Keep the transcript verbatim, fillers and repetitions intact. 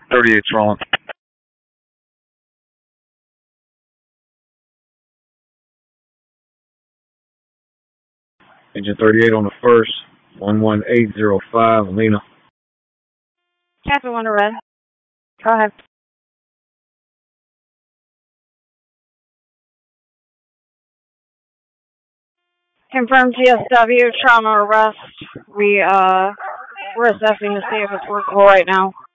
thirty-eight's rolling. Engine thirty-eight on the first. one one eight zero five, Lena. Captain Wonder Red. Go ahead. Confirm T S W, trauma arrest. We, uh, we're assessing to see if it's workable right now.